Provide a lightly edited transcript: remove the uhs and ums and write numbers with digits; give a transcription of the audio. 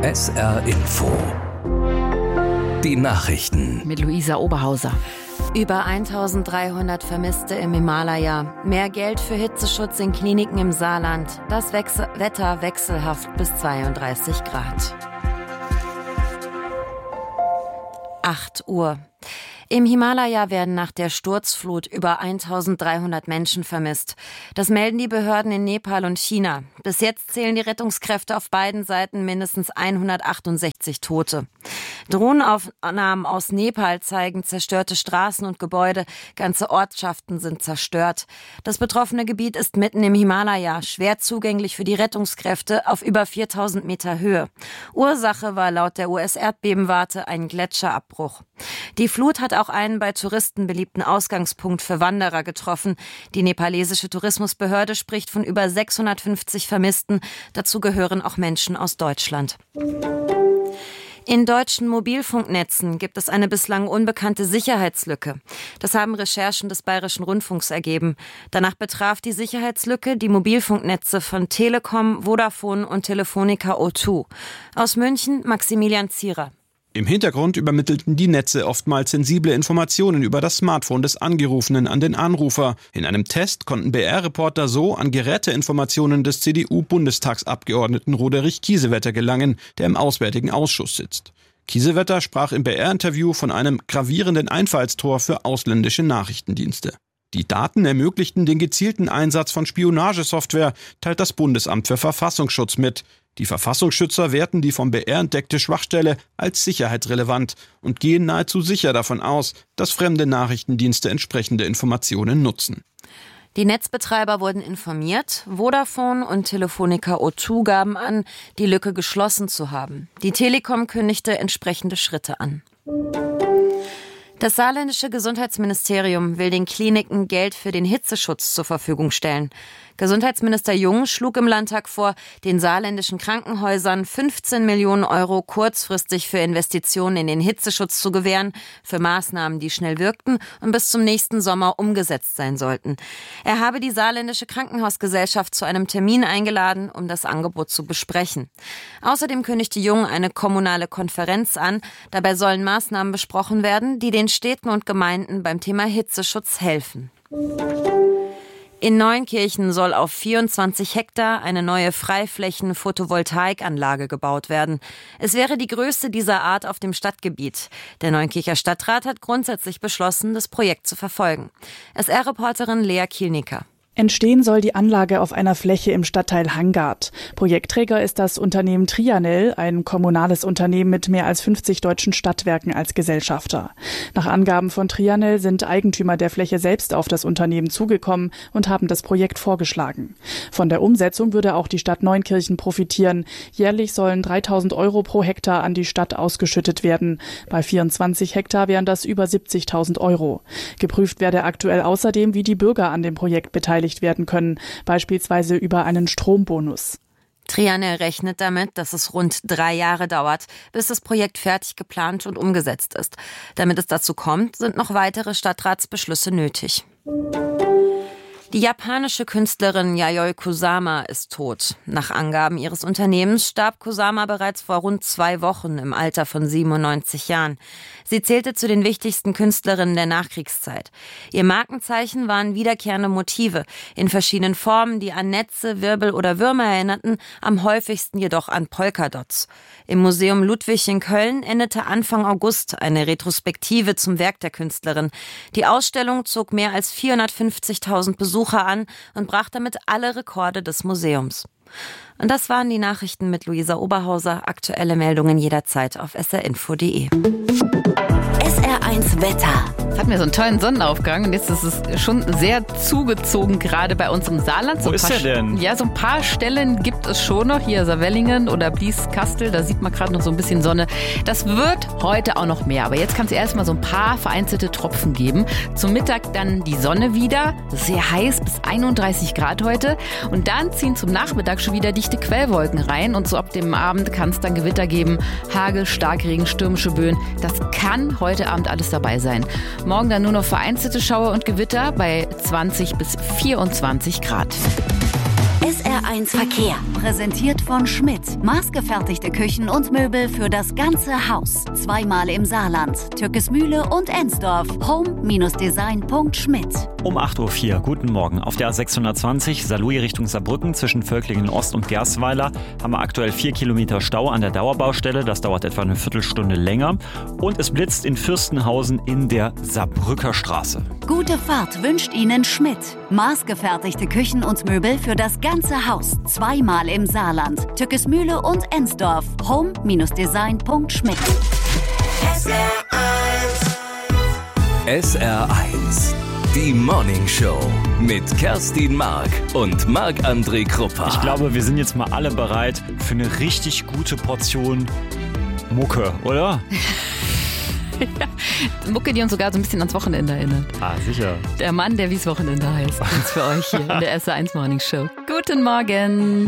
SR Info. Die Nachrichten. Mit Luisa Oberhauser. Über 1300 Vermisste im Himalaya. Mehr Geld für Hitzeschutz in Kliniken im Saarland. Das Wetter wechselhaft bis 32 Grad. 8 Uhr. Im Himalaya werden nach der Sturzflut über 1300 Menschen vermisst. Das melden die Behörden in Nepal und China. Bis jetzt zählen die Rettungskräfte auf beiden Seiten mindestens 168 Tote. Drohnenaufnahmen aus Nepal zeigen zerstörte Straßen und Gebäude. Ganze Ortschaften sind zerstört. Das betroffene Gebiet ist mitten im Himalaya, schwer zugänglich für die Rettungskräfte auf über 4000 Meter Höhe. Ursache war laut der US-Erdbebenwarte ein Gletscherabbruch. Die Flut hat auch einen bei Touristen beliebten Ausgangspunkt für Wanderer getroffen. Die nepalesische Tourismusbehörde spricht von über 650 Vermissten. Dazu gehören auch Menschen aus Deutschland. In deutschen Mobilfunknetzen gibt es eine bislang unbekannte Sicherheitslücke. Das haben Recherchen des Bayerischen Rundfunks ergeben. Danach betraf die Sicherheitslücke die Mobilfunknetze von Telekom, Vodafone und Telefonica O2. Aus München Maximilian Zierer. Im Hintergrund übermittelten die Netze oftmals sensible Informationen über das Smartphone des Angerufenen an den Anrufer. In einem Test konnten BR-Reporter so an Geräteinformationen des CDU-Bundestagsabgeordneten Roderich Kiesewetter gelangen, der im Auswärtigen Ausschuss sitzt. Kiesewetter sprach im BR-Interview von einem gravierenden Einfallstor für ausländische Nachrichtendienste. Die Daten ermöglichten den gezielten Einsatz von Spionagesoftware, teilt das Bundesamt für Verfassungsschutz mit. Die Verfassungsschützer werten die vom BR entdeckte Schwachstelle als sicherheitsrelevant und gehen nahezu sicher davon aus, dass fremde Nachrichtendienste entsprechende Informationen nutzen. Die Netzbetreiber wurden informiert. Vodafone und Telefonica O2 gaben an, die Lücke geschlossen zu haben. Die Telekom kündigte entsprechende Schritte an. Das saarländische Gesundheitsministerium will den Kliniken Geld für den Hitzeschutz zur Verfügung stellen. Gesundheitsminister Jung schlug im Landtag vor, den saarländischen Krankenhäusern 15 Millionen Euro kurzfristig für Investitionen in den Hitzeschutz zu gewähren, für Maßnahmen, die schnell wirkten und bis zum nächsten Sommer umgesetzt sein sollten. Er habe die saarländische Krankenhausgesellschaft zu einem Termin eingeladen, um das Angebot zu besprechen. Außerdem kündigte Jung eine kommunale Konferenz an. Dabei sollen Maßnahmen besprochen werden, die den Städten und Gemeinden beim Thema Hitzeschutz helfen. In Neunkirchen soll auf 24 Hektar eine neue Freiflächen-Photovoltaikanlage gebaut werden. Es wäre die größte dieser Art auf dem Stadtgebiet. Der Neunkircher Stadtrat hat grundsätzlich beschlossen, das Projekt zu verfolgen. SR-Reporterin Lea Kielnicker. Entstehen soll die Anlage auf einer Fläche im Stadtteil Hangard. Projektträger ist das Unternehmen Trianel, ein kommunales Unternehmen mit mehr als 50 deutschen Stadtwerken als Gesellschafter. Nach Angaben von Trianel sind Eigentümer der Fläche selbst auf das Unternehmen zugekommen und haben das Projekt vorgeschlagen. Von der Umsetzung würde auch die Stadt Neunkirchen profitieren. Jährlich sollen 3.000 Euro pro Hektar an die Stadt ausgeschüttet werden. Bei 24 Hektar wären das über 70.000 Euro. Geprüft werde aktuell außerdem, wie die Bürger an dem Projekt beteiligt werden können, beispielsweise über einen Strombonus. Trianel rechnet damit, dass es rund 3 Jahre dauert, bis das Projekt fertig geplant und umgesetzt ist. Damit es dazu kommt, sind noch weitere Stadtratsbeschlüsse nötig. Die japanische Künstlerin Yayoi Kusama ist tot. Nach Angaben ihres Unternehmens starb Kusama bereits vor rund 2 Wochen im Alter von 97 Jahren. Sie zählte zu den wichtigsten Künstlerinnen der Nachkriegszeit. Ihr Markenzeichen waren wiederkehrende Motive in verschiedenen Formen, die an Netze, Wirbel oder Würmer erinnerten, am häufigsten jedoch an Polkadots. Im Museum Ludwig in Köln endete Anfang August eine Retrospektive zum Werk der Künstlerin. Die Ausstellung zog mehr als 450.000 Besucher an und brach damit alle Rekorde des Museums. Und das waren die Nachrichten mit Luisa Oberhauser. Aktuelle Meldungen jederzeit auf srinfo.de. SR1 Wetter. Jetzt hatten wir so einen tollen Sonnenaufgang und jetzt ist es schon sehr zugezogen, gerade bei uns im Saarland. Wo ist der denn? Ja, so ein paar Stellen gibt es schon noch. Hier Saarwellingen oder Blieskastel, da sieht man gerade noch so ein bisschen Sonne. Das wird heute auch noch mehr, aber jetzt kann es erstmal so ein paar vereinzelte Tropfen geben. Zum Mittag dann die Sonne wieder, sehr heiß, bis 31 Grad heute. Und dann ziehen zum Nachmittag schon wieder dichte Quellwolken rein und so ab dem Abend kann es dann Gewitter geben. Hagel, Starkregen, stürmische Böen, das kann heute Abend alles dabei sein. Morgen dann nur noch vereinzelte Schauer und Gewitter bei 20 bis 24 Grad. SR SR1 Verkehr. Präsentiert von Schmidt. Maßgefertigte Küchen und Möbel für das ganze Haus. Zweimal im Saarland. Türkesmühle und Ensdorf. Home-design.schmidt. Um 8.04 Uhr, guten Morgen. Auf der A620 Saarlouis Richtung Saarbrücken zwischen Völklingen Ost und Gerstweiler haben wir aktuell 4 Kilometer Stau an der Dauerbaustelle. Das dauert etwa eine Viertelstunde länger. Und es blitzt in Fürstenhausen in der Saarbrücker Straße. Gute Fahrt wünscht Ihnen Schmidt. Maßgefertigte Küchen und Möbel für das ganze Haus. Zweimal im Saarland. Türkesmühle und Ensdorf. Home-design.schmidt. SR1, die Morning Show mit Kerstin Mark und Marc-André Kruppa. Ich glaube, wir sind jetzt mal alle bereit für eine richtig gute Portion Mucke, oder? Ja, Mucke, die uns sogar so ein bisschen ans Wochenende erinnert. Ah, sicher. Der Mann, der wie's Wochenende heißt. Ist für euch hier in der SR1 Morning Show. Guten Morgen.